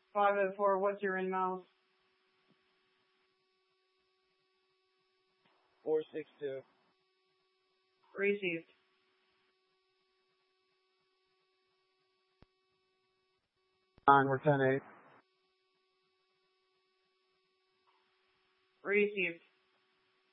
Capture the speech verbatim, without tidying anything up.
five oh four, what's your in miles? four six two. Received. Nine, we're ten eight. Received.